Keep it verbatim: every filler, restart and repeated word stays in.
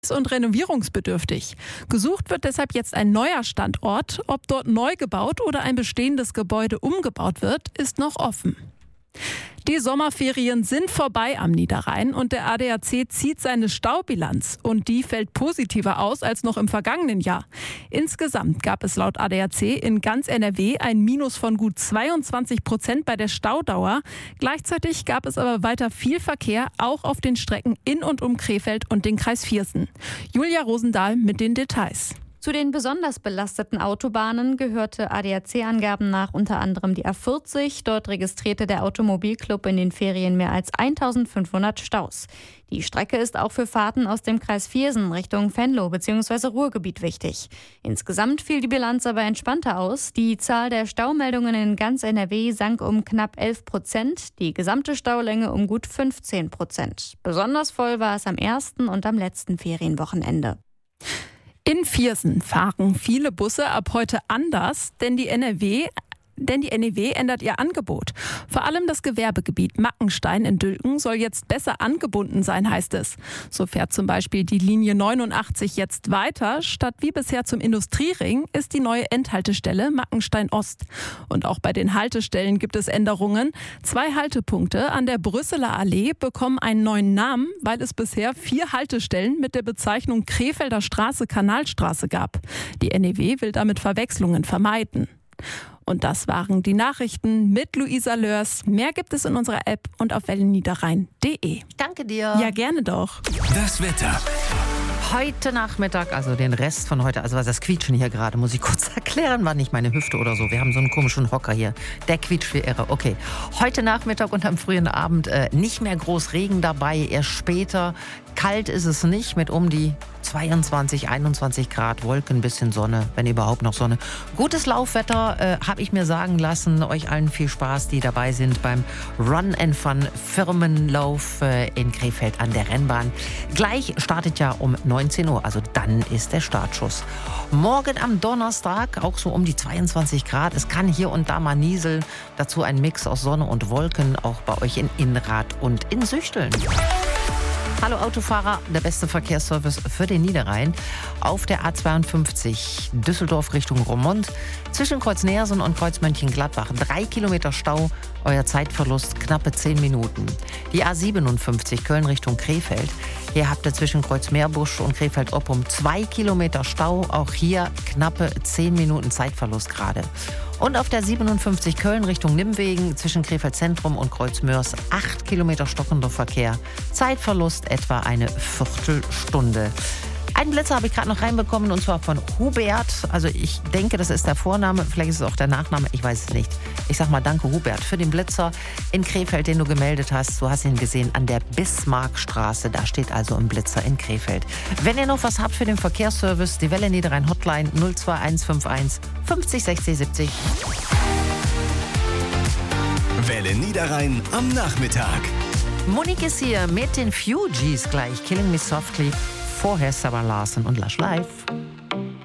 und renovierungsbedürftig. Gesucht wird deshalb jetzt ein neuer Standort. Ob dort neu gebaut oder ein bestehendes Gebäude umgebaut wird, ist noch offen. Die Sommerferien sind vorbei am Niederrhein und der A D A C zieht seine Staubilanz. Und die fällt positiver aus als noch im vergangenen Jahr. Insgesamt gab es laut A D A C in ganz N R W ein Minus von gut zweiundzwanzig Prozent bei der Staudauer. Gleichzeitig gab es aber weiter viel Verkehr, auch auf den Strecken in und um Krefeld und den Kreis Viersen. Julia Rosendahl mit den Details. Zu den besonders belasteten Autobahnen gehörte A D A C-Angaben nach unter anderem die A vierzig. Dort registrierte der Automobilclub in den Ferien mehr als eintausendfünfhundert Staus. Die Strecke ist auch für Fahrten aus dem Kreis Viersen Richtung Venlo bzw. Ruhrgebiet wichtig. Insgesamt fiel die Bilanz aber entspannter aus. Die Zahl der Staumeldungen in ganz N R W sank um knapp elf Prozent, die gesamte Staulänge um gut fünfzehn Prozent. Besonders voll war es am ersten und am letzten Ferienwochenende. In Viersen fahren viele Busse ab heute anders, denn die N R W Denn die N E W ändert ihr Angebot. Vor allem das Gewerbegebiet Mackenstein in Dülken soll jetzt besser angebunden sein, heißt es. So fährt zum Beispiel die Linie neunundachtzig jetzt weiter. Statt wie bisher zum Industriering ist die neue Endhaltestelle Mackenstein Ost. Und auch bei den Haltestellen gibt es Änderungen. Zwei Haltepunkte an der Brüsseler Allee bekommen einen neuen Namen, weil es bisher vier Haltestellen mit der Bezeichnung Krefelder Straße, Kanalstraße gab. Die N E W will damit Verwechslungen vermeiden. Und das waren die Nachrichten mit Luisa Lörs. Mehr gibt es in unserer App und auf wellenniederrhein punkt de. Danke dir. Ja, gerne doch. Das Wetter. Heute Nachmittag, also den Rest von heute, also was das Quietschen hier gerade, muss ich kurz erklären, war nicht meine Hüfte oder so. Wir haben so einen komischen Hocker hier, der quietscht wie irre. Okay, heute Nachmittag und am frühen Abend äh, nicht mehr groß Regen dabei, erst später. Kalt ist es nicht, mit um die zweiundzwanzig, einundzwanzig Grad, Wolken, bisschen Sonne, wenn überhaupt noch Sonne. Gutes Laufwetter, äh, habe ich mir sagen lassen. Euch allen viel Spaß, die dabei sind beim Run and Fun Firmenlauf äh, in Krefeld an der Rennbahn. Gleich startet ja um neunzehn Uhr, also dann ist der Startschuss. Morgen am Donnerstag auch so um die zweiundzwanzig Grad. Es kann hier und da mal nieseln. Dazu ein Mix aus Sonne und Wolken, auch bei euch in Innrad und in Süchteln. Hallo Autofahrer, der beste Verkehrsservice für den Niederrhein. Auf der A zweiundfünfzig Düsseldorf Richtung Roermond. Zwischen Kreuz Neersen und Kreuz Mönchengladbach drei Kilometer Stau. Euer Zeitverlust knappe zehn Minuten. Die A siebenundfünfzig Köln Richtung Krefeld. Hier habt ihr zwischen Kreuz Meerbusch und Krefeld-Oppum zwei Kilometer Stau. Auch hier knappe zehn Minuten Zeitverlust gerade. Und auf der siebenundfünfzig Köln Richtung Nimwegen zwischen Krefeld Zentrum und Kreuz Mörs acht Kilometer stockender Verkehr. Zeitverlust etwa eine Viertelstunde. Einen Blitzer habe ich gerade noch reinbekommen und zwar von Hubert. Also ich denke, das ist der Vorname, vielleicht ist es auch der Nachname, ich weiß es nicht. Ich sag mal danke Hubert für den Blitzer in Krefeld, den du gemeldet hast. Du hast ihn gesehen an der Bismarckstraße, da steht also ein Blitzer in Krefeld. Wenn ihr noch was habt für den Verkehrsservice, die Welle Niederrhein Hotline null zwei eins fünf eins fünfzig sechzig siebzig. Welle Niederrhein am Nachmittag. Monique ist hier mit den Fugees gleich. Killing Me Softly. Vorher Sarah Larson und Lush Live.